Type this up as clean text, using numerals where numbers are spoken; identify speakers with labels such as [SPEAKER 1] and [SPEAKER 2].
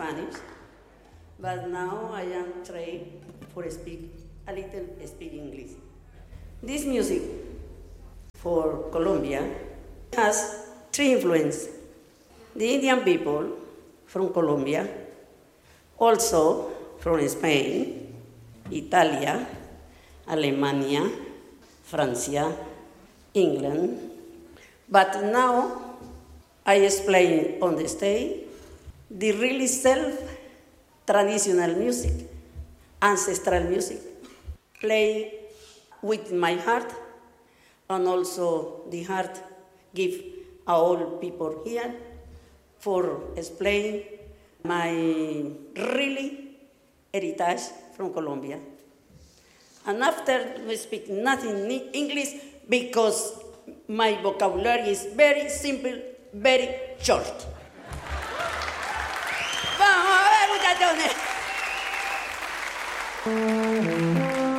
[SPEAKER 1] Spanish, but now I am trained for speak English. This music for Colombia has three influences. The Indian people from Colombia, also from Spain, Italia, Alemania, France, England. But now I explain on the stage the really traditional music, ancestral music, play with my heart, and also the heart give all people here for explain my really heritage from Colombia. And after we speak nothing English because my vocabulary is very simple, very short. Vamos a ver, muchachones.